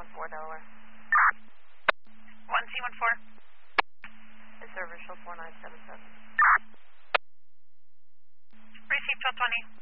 C14 Delaware. 1C14. His service show 4977. Received 1220.